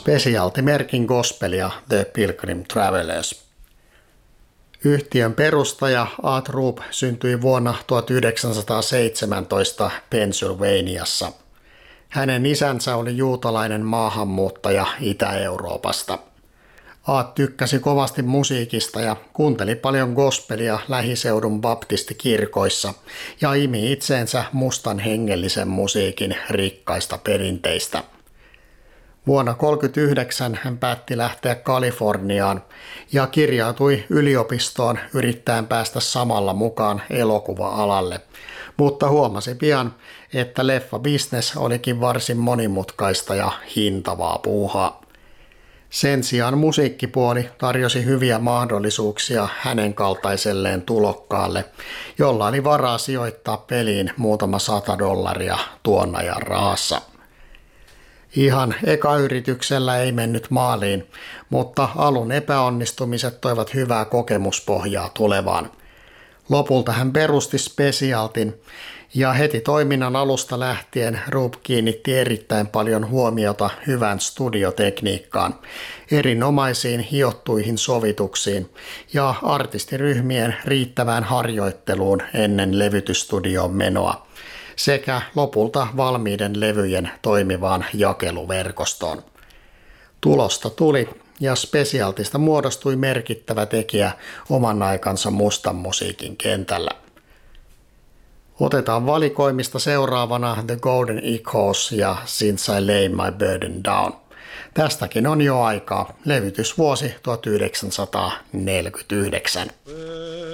Specialty-merkin gospelia The Pilgrim Travelers. Yhtiön perustaja Art Rupe syntyi vuonna 1917 Pennsylvaniassa. Hänen isänsä oli juutalainen maahanmuuttaja Itä-Euroopasta. Art tykkäsi kovasti musiikista ja kuunteli paljon gospelia lähiseudun baptistikirkoissa ja imi itseensä mustan hengellisen musiikin rikkaista perinteistä. Vuonna 1939 hän päätti lähteä Kaliforniaan ja kirjautui yliopistoon yrittäen päästä samalla mukaan elokuva-alalle, mutta huomasi pian, että leffabisnes olikin varsin monimutkaista ja hintavaa puuhaa. Sen sijaan musiikkipuoli tarjosi hyviä mahdollisuuksia hänen kaltaiselleen tulokkaalle, jolla oli varaa sijoittaa peliin muutama $100 tuon ajan rahassa. Ihan eka yrityksellä ei mennyt maaliin, mutta alun epäonnistumiset toivat hyvää kokemuspohjaa tulevaan. Lopulta hän perusti Specialtyn ja heti toiminnan alusta lähtien Rupe kiinnitti erittäin paljon huomiota hyvään studiotekniikkaan, erinomaisiin hiottuihin sovituksiin ja artistiryhmien riittävään harjoitteluun ennen levytysstudioon menoa sekä lopulta valmiiden levyjen toimivaan jakeluverkostoon. Tulosta tuli ja Specialtysta muodostui merkittävä tekijä oman aikansa mustan musiikin kentällä. Otetaan valikoimista seuraavana The Golden Echoes ja Since I Lay My Burden Down. Tästäkin on jo aikaa, levytysvuosi 1949.